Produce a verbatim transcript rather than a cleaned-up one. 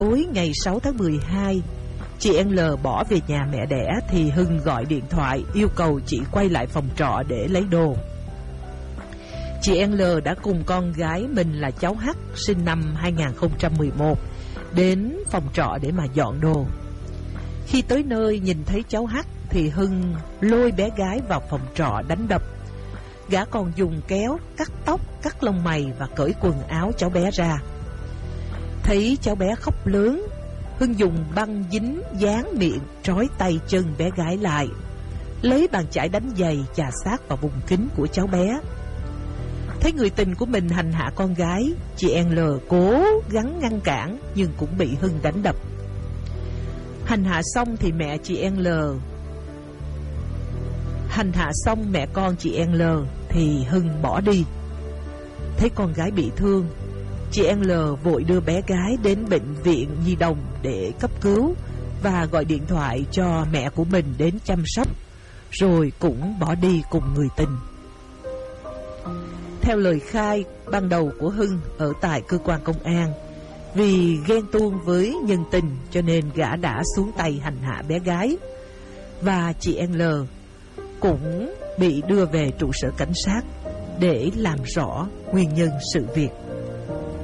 Tối ngày sáu tháng mười hai, chị L bỏ về nhà mẹ đẻ thì Hưng gọi điện thoại yêu cầu chị quay lại phòng trọ để lấy đồ. Chị L đã cùng con gái mình là cháu H sinh năm hai không một một đến phòng trọ để mà dọn đồ. Khi tới nơi nhìn thấy cháu H thì Hưng lôi bé gái vào phòng trọ đánh đập. Gã còn dùng kéo cắt tóc, cắt lông mày và cởi quần áo cháu bé ra. Thấy cháu bé khóc lớn, Hưng dùng băng dính dán miệng, trói tay chân bé gái lại, lấy bàn chải đánh giày chà sát vào vùng kín của cháu bé. Thấy người tình của mình hành hạ con gái, chị L cố gắng ngăn cản nhưng cũng bị Hưng đánh đập. Hành hạ xong thì mẹ chị L Hành hạ xong mẹ con chị L thì Hưng bỏ đi. Thấy con gái bị thương, chị L vội đưa bé gái đến bệnh viện nhi đồng để cấp cứu và gọi điện thoại cho mẹ của mình đến chăm sóc, rồi cũng bỏ đi cùng người tình. Theo lời khai ban đầu của Hưng ở tại cơ quan công an, vì ghen tuông với nhân tình cho nên gã đã xuống tay hành hạ bé gái, và chị L cũng bị đưa về trụ sở cảnh sát để làm rõ nguyên nhân sự việc.